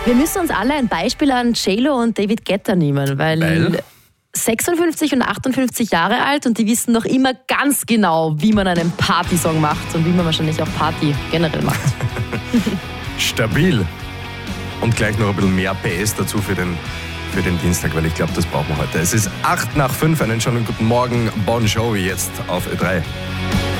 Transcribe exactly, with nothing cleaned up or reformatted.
Wir müssen uns alle ein Beispiel an J-Lo und David Guetta nehmen, weil, Weil? sechsundfünfzig und achtundfünfzig Jahre alt und die wissen noch immer ganz genau, wie man einen Partysong macht und wie man wahrscheinlich auch Party generell macht. Stabil. Und gleich noch ein bisschen mehr P S dazu für den, für den Dienstag, weil ich glaube, das brauchen wir heute. Es ist acht nach fünf, einen schönen guten Morgen, Bon Jovi jetzt auf Ö drei.